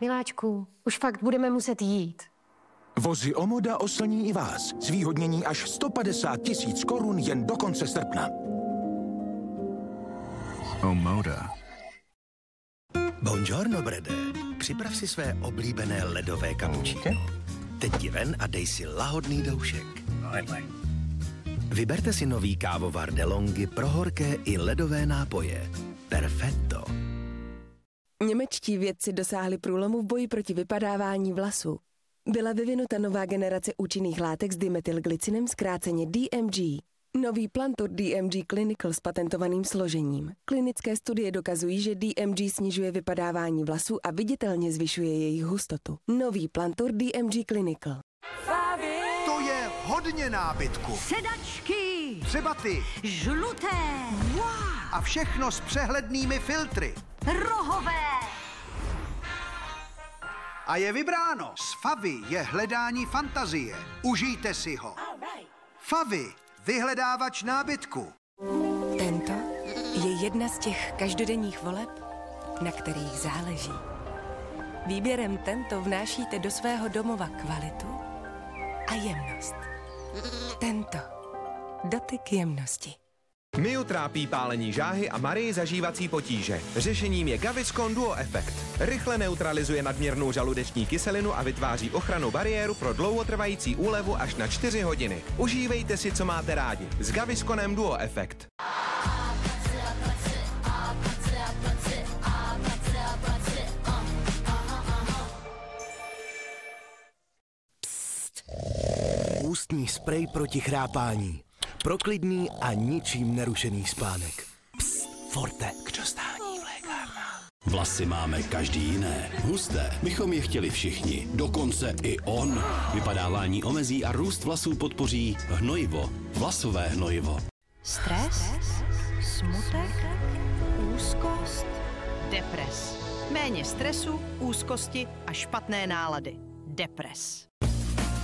Miláčku, už fakt budeme muset jít. Vozy Omoda oslní i vás. Zvýhodnění až 150 000 korun jen do konce srpna. Omoda. Buongiorno, Brede. Připrav si své oblíbené ledové kapučíno. Teď ti ven a dej si lahodný doušek. Vyberte si nový kávovar DeLonghi pro horké i ledové nápoje. Perfetto. Němečtí vědci dosáhli průlomu v boji proti vypadávání vlasů. Byla vyvinuta nová generace účinných látek s dimetylglycinem, zkráceně DMG. Nový Plantur DMG Clinical s patentovaným složením. Klinické studie dokazují, že DMG snižuje vypadávání vlasů a viditelně zvyšuje jejich hustotu. Nový Plantur DMG Clinical. To je hodně nábytku. Sedačky. Třeba ty. Žluté. Wow. A všechno s přehlednými filtry. Rohové. A je vybráno. S Favy je hledání fantazie. Užijte si ho. Favy. Vyhledávač nábytku. Tento je jedna z těch každodenních voleb, na kterých záleží. Výběrem Tento vnášíte do svého domova kvalitu a jemnost. Tento. Dotyk jemnosti. Miu trápí pálení žáhy a Marii zažívací potíže. Řešením je Gaviscon Duo Effect. Rychle neutralizuje nadměrnou žaludeční kyselinu a vytváří ochrannou bariéru pro dlouhotrvající úlevu až na 4 hodiny. Užívejte si, co máte rádi. S Gavisconem Duo Effect. Ústní sprej proti chrápání. Pro klidný a ničím nerušený spánek. Psst, Forte, k dostání v lékárnách. Vlasy máme každý jiné. Husté bychom je chtěli všichni. Dokonce i on. Vypadávání omezí a růst vlasů podpoří hnojivo. Vlasové hnojivo. Stres, smutek, úzkost, depres. Méně stresu, úzkosti a špatné nálady. Depres.